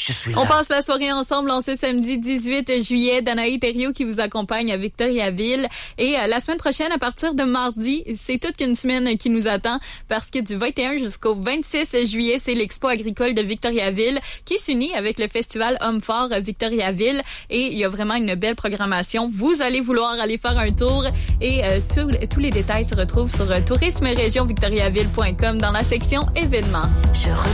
je suis là. On passe la soirée ensemble en ce samedi 18 juillet. Danaï Thériault qui vous accompagne à Victoriaville. Et la semaine prochaine, à partir de mardi, c'est toute une semaine qui nous attend parce que du 21 jusqu'au 26 juillet, c'est l'Expo agricole de Victoriaville qui s'unit avec le festival Hommes Forts Victoriaville. Et il y a vraiment une belle programmation. Vous allez vouloir aller faire un tour et tous les détails se retrouvent sur tourismeregionvictoriaville.com dans la section événements.